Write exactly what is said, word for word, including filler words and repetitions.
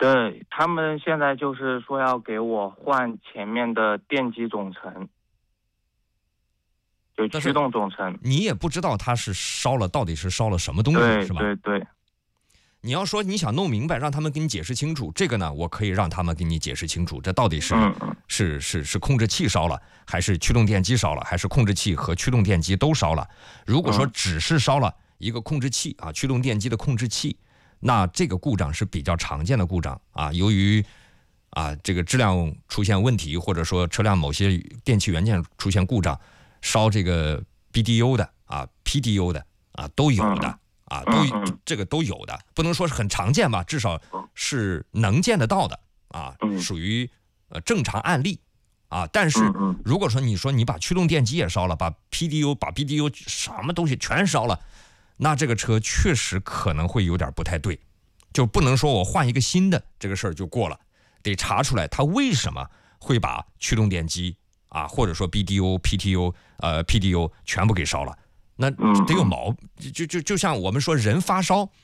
对，他们现在就是说要给我换前面的电机总成，就驱动总成。 你也不知道它是烧了，到底是烧了什么东西， 对是吧？ 对对。 你要说你想弄明白，让他们给你解释清楚，这个呢，我可以让他们给你解释清楚，这到底是、 嗯、 是是是控制器烧了，还是驱动电机烧了，还是控制器和驱动电机都烧了？如果说只是烧了一个控制器啊，驱动电机的控制器，那这个故障是比较常见的故障啊，由于啊这个质量出现问题，或者说车辆某些电器元件出现故障，烧这个 B D U 的啊 P D U 的啊都有的。 嗯啊，都这个都有的，不能说是很常见吧，至少是能见得到的啊，属于呃正常案例啊。但是如果说你说你把驱动电机也烧了，把 P D U 把 B D U 什么东西全烧了，那这个车确实可能会有点不太对，就不能说我换一个新的这个事儿就过了，得查出来它为什么会把驱动电机啊，或者说 B D U、P T U、呃 P D U 全部给烧了。那得有毛，就就就像我们说人发烧